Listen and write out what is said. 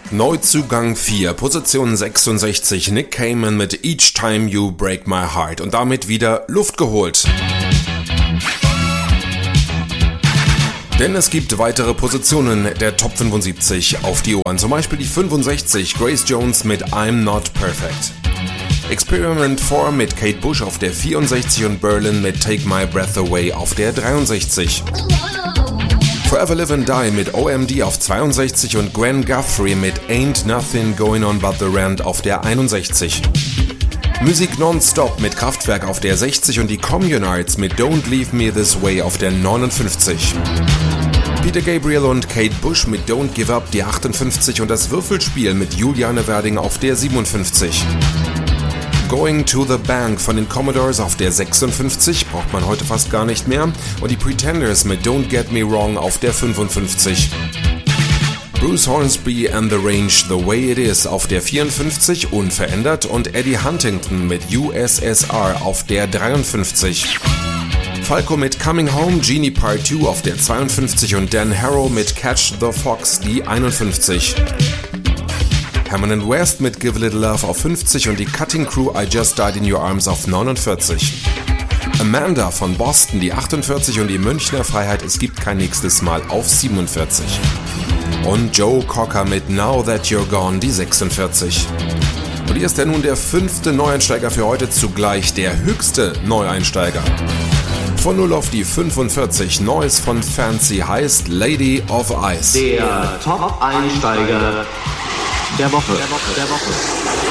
Neuzugang 4, Position 66, Nick Cayman mit Each Time You Break My Heart und damit wieder Luft geholt. Denn es gibt weitere Positionen der Top 75 auf die Ohren, zum Beispiel die 65, Grace Jones mit I'm Not Perfect. Experiment 4 mit Kate Bush auf der 64 und Berlin mit Take My Breath Away auf der 63. Forever Live and Die mit OMD auf 62 und Gwen Guthrie mit Ain't Nothing Going On But The Rant auf der 61. Musik Nonstop mit Kraftwerk auf der 60 und die Communards mit Don't Leave Me This Way auf der 59. Peter Gabriel und Kate Bush mit Don't Give Up die 58 und das Würfelspiel mit Juliane Werding auf der 57. Going to the Bank von den Commodores auf der 56, braucht man heute fast gar nicht mehr, und die Pretenders mit Don't Get Me Wrong auf der 55. Bruce Hornsby and the Range The Way It Is auf der 54, unverändert, und Eddie Huntington mit USSR auf der 53. Falco mit Coming Home, Genie Part 2 auf der 52 und Dan Harrow mit Catch the Fox die 51. Herman & West mit Give a Little Love auf 50 und die Cutting Crew I Just Died in Your Arms auf 49. Amanda von Boston die 48 und die Münchner Freiheit Es gibt kein nächstes Mal auf 47. Und Joe Cocker mit Now That You're Gone die 46. Und hier ist er nun der 5. Neueinsteiger für heute, zugleich der höchste Neueinsteiger. Von 0 auf die 45, Neues von Fancy heißt Lady of Ice. Der Top-Einsteiger der Woche.